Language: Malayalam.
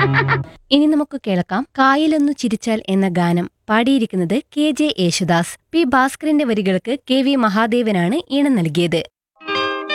ഇനി നമുക്ക് കേൾക്കാം കായലൊന്നു ചിരിച്ചാൽ എന്ന ഗാനം. പാടിയിരിക്കുന്നത് KJ യേശുദാസ്. പി ഭാസ്കരന്റെ വരികൾക്ക് KV മഹാദേവനാണ് ഈണം നൽകിയത്.